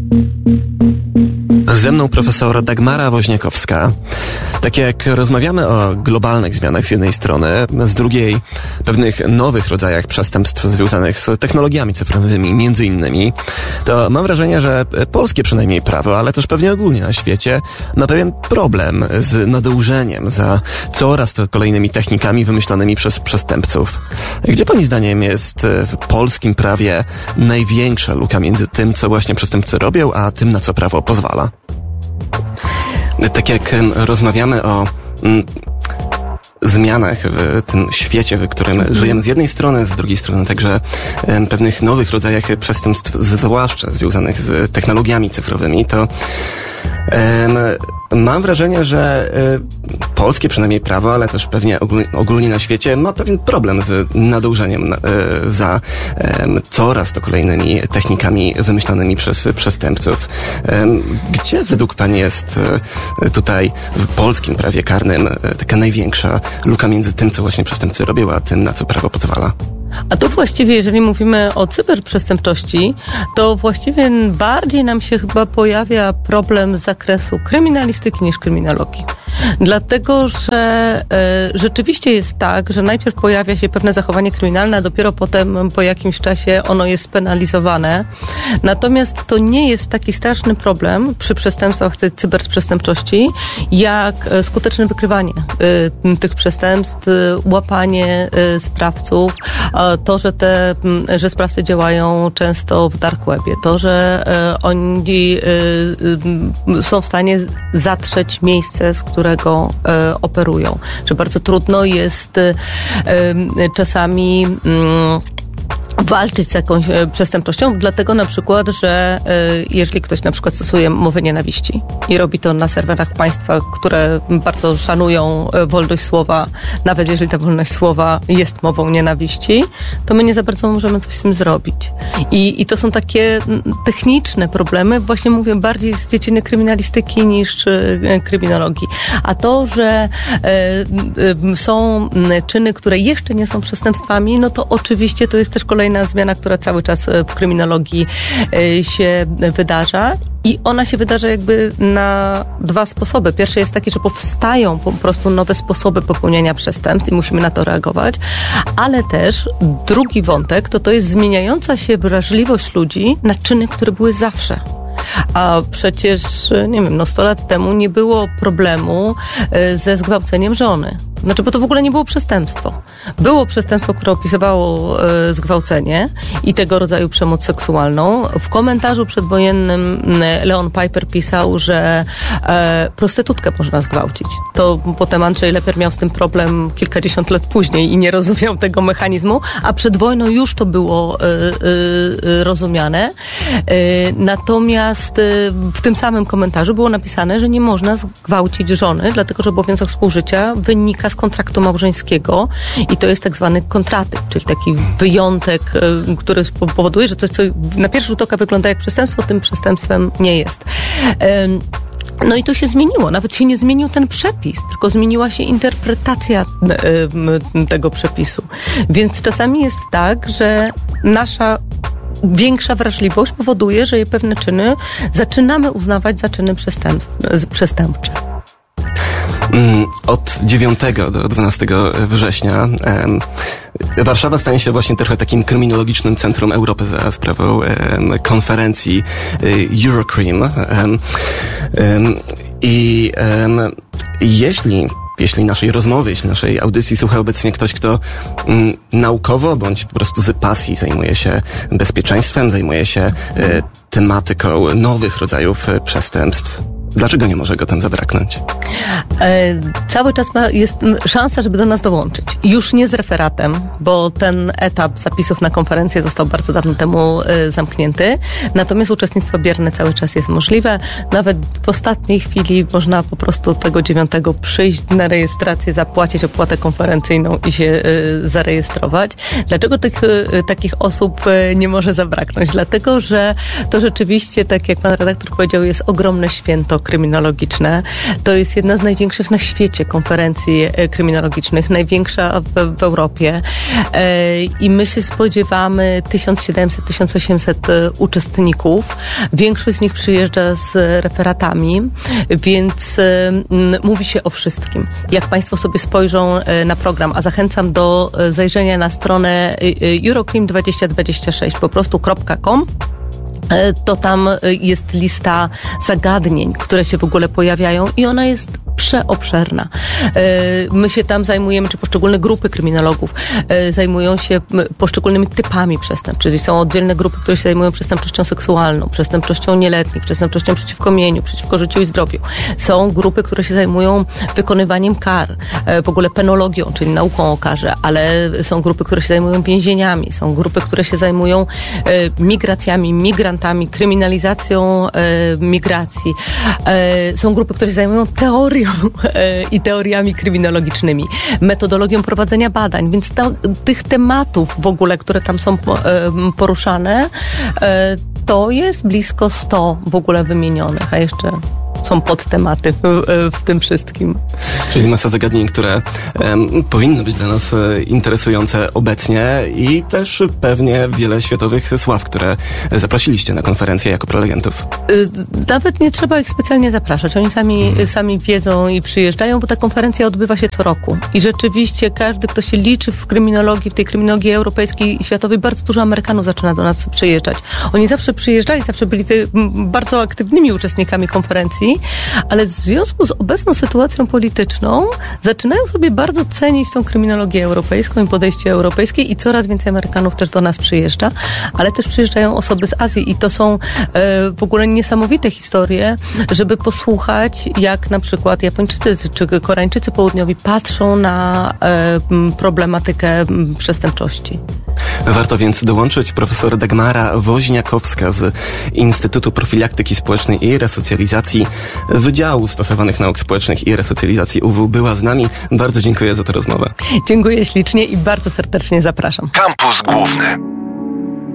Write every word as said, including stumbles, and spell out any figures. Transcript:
Ze mną profesor Dagmara Woźniakowska. Tak jak rozmawiamy o globalnych zmianach z jednej strony, z drugiej pewnych nowych rodzajach przestępstw związanych z technologiami cyfrowymi między innymi, to mam wrażenie, że polskie przynajmniej prawo, ale też pewnie ogólnie na świecie, ma pewien problem z nadążeniem za coraz to kolejnymi technikami wymyślonymi przez przestępców. Gdzie pani zdaniem jest w polskim prawie największa luka między tym, co właśnie przestępcy robią, a tym, na co prawo pozwala? Tak jak rozmawiamy o mm, zmianach w tym świecie, w którym mm. żyjemy z jednej strony, z drugiej strony także em, pewnych nowych rodzajach przestępstw, zwłaszcza związanych z technologiami cyfrowymi, to em, mam wrażenie, że y, polskie przynajmniej prawo, ale też pewnie ogólnie, ogólnie na świecie ma pewien problem z nadążeniem y, za y, coraz to kolejnymi technikami wymyślonymi przez przestępców. Y, gdzie według pani jest y, tutaj w polskim prawie karnym y, taka największa luka między tym, co właśnie przestępcy robią, a tym, na co prawo pozwala? A to właściwie, jeżeli mówimy o cyberprzestępczości, to właściwie bardziej nam się chyba pojawia problem z zakresu kryminalistyki niż kryminologii. Dlatego, że e, rzeczywiście jest tak, że najpierw pojawia się pewne zachowanie kryminalne, a dopiero potem po jakimś czasie ono jest spenalizowane. Natomiast to nie jest taki straszny problem przy przestępstwach cyberprzestępczości, jak skuteczne wykrywanie e, tych przestępstw, łapanie e, sprawców, e, to, że te, że sprawcy działają często w dark webie, to, że e, oni e, e, są w stanie zatrzeć miejsce, z którego e, operują. Że bardzo trudno jest e, czasami mm, walczyć z jakąś e, przestępczością, dlatego na przykład, że e, jeżeli ktoś na przykład stosuje mowę nienawiści i robi to na serwerach państwa, które bardzo szanują e, wolność słowa, nawet jeżeli ta wolność słowa jest mową nienawiści, to my nie za bardzo możemy coś z tym zrobić. I, i to są takie techniczne problemy, właśnie mówię, bardziej z dziedziny kryminalistyki niż e, kryminologii. A to, że e, e, są czyny, które jeszcze nie są przestępstwami, no to oczywiście to jest też kolejna zmiana, która cały czas w kryminologii się wydarza i ona się wydarza jakby na dwa sposoby. Pierwszy jest taki, że powstają po prostu nowe sposoby popełniania przestępstw i musimy na to reagować, ale też drugi wątek to to jest zmieniająca się wrażliwość ludzi na czyny, które były zawsze. A przecież, nie wiem, no sto lat temu nie było problemu ze zgwałceniem żony. Znaczy, bo to w ogóle nie było przestępstwo. Było przestępstwo, które opisywało e, zgwałcenie i tego rodzaju przemoc seksualną. W komentarzu przedwojennym Leon Piper pisał, że e, prostytutkę można zgwałcić. To potem Andrzej Leper miał z tym problem kilkadziesiąt lat później i nie rozumiał tego mechanizmu, a przed wojną już to było e, e, rozumiane. E, natomiast e, w tym samym komentarzu było napisane, że nie można zgwałcić żony, dlatego że obowiązek współżycia wynika z kontraktu małżeńskiego i to jest tak zwany kontratyp, czyli taki wyjątek, który powoduje, że coś, co na pierwszy rzut oka wygląda jak przestępstwo, tym przestępstwem nie jest. No i to się zmieniło. Nawet się nie zmienił ten przepis, tylko zmieniła się interpretacja tego przepisu. Więc czasami jest tak, że nasza większa wrażliwość powoduje, że pewne czyny zaczynamy uznawać za czyny przestępcze. Od dziewiątego do dwunastego września em, Warszawa stanie się właśnie trochę takim kryminologicznym centrum Europy za sprawą em, konferencji e, Eurocrim. Em, em, I em, jeśli Jeśli naszej rozmowy, jeśli naszej audycji słucha obecnie ktoś, kto mm, naukowo bądź po prostu z pasji zajmuje się bezpieczeństwem, zajmuje się e, tematyką nowych rodzajów e, przestępstw, dlaczego nie może go tam zabraknąć? E, cały czas ma, jest szansa, żeby do nas dołączyć. Już nie z referatem, bo ten etap zapisów na konferencję został bardzo dawno temu e, zamknięty. Natomiast uczestnictwo bierne cały czas jest możliwe. Nawet w ostatniej chwili można po prostu tego dziewiątego przyjść na rejestrację, zapłacić opłatę konferencyjną i się e, zarejestrować. Dlaczego tych, e, takich osób e, nie może zabraknąć? Dlatego, że to rzeczywiście, tak jak pan redaktor powiedział, jest ogromne święto kryminologiczne. To jest jedna z największych na świecie konferencji kryminologicznych, największa w, w Europie. I my się spodziewamy tysiąc siedemset do tysiąc osiemset uczestników. Większość z nich przyjeżdża z referatami, więc mówi się o wszystkim. Jak Państwo sobie spojrzą na program, a zachęcam do zajrzenia na stronę eurocrim dwadzieścia dwadzieścia sześć, po prostu .com, to tam jest lista zagadnień, które się w ogóle pojawiają i ona jest przeobszerna. My się tam zajmujemy, czy poszczególne grupy kryminologów zajmują się poszczególnymi typami przestępstw, czyli są oddzielne grupy, które się zajmują przestępczością seksualną, przestępczością nieletnich, przestępczością przeciwko mieniu, przeciwko życiu i zdrowiu. Są grupy, które się zajmują wykonywaniem kar, w ogóle penologią, czyli nauką o karze, ale są grupy, które się zajmują więzieniami, są grupy, które się zajmują migracjami, migrantami, kryminalizacją migracji. Są grupy, które się zajmują teorią i teoriami kryminologicznymi, metodologią prowadzenia badań, więc ta, tych tematów w ogóle, które tam są poruszane, to jest blisko sto w ogóle wymienionych, a jeszcze są podtematy w, w tym wszystkim. Czyli masa zagadnień, które um, powinny być dla nas interesujące obecnie i też pewnie wiele światowych sław, które zaprosiliście na konferencję jako prelegentów. Nawet nie trzeba ich specjalnie zapraszać. Oni sami, hmm. sami wiedzą i przyjeżdżają, bo ta konferencja odbywa się co roku. I rzeczywiście każdy, kto się liczy w kryminologii, w tej kryminologii europejskiej i światowej, bardzo dużo Amerykanów zaczyna do nas przyjeżdżać. Oni zawsze przyjeżdżali, zawsze byli ty, bardzo aktywnymi uczestnikami konferencji, ale w związku z obecną sytuacją polityczną zaczynają sobie bardzo cenić tą kryminologię europejską i podejście europejskie i coraz więcej Amerykanów też do nas przyjeżdża, ale też przyjeżdżają osoby z Azji i to są e, w ogóle niesamowite historie, żeby posłuchać, jak na przykład Japończycy czy Koreańczycy Południowi patrzą na e, problematykę przestępczości. Warto więc dołączyć. Profesor Dagmara Woźniakowska z Instytutu Profilaktyki Społecznej i Resocjalizacji Wydziału Stosowanych Nauk Społecznych i Resocjalizacji U W była z nami. Bardzo dziękuję za tę rozmowę. Dziękuję ślicznie i bardzo serdecznie zapraszam. Kampus Główny.